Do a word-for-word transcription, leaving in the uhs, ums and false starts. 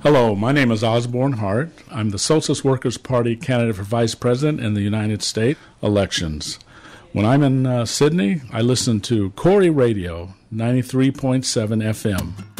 Hello, my name is Osborne Hart. I'm the Socialist Workers Party candidate for Vice President in the United States elections. When I'm in uh, Sydney, I listen to Corey Radio, ninety-three point seven F M.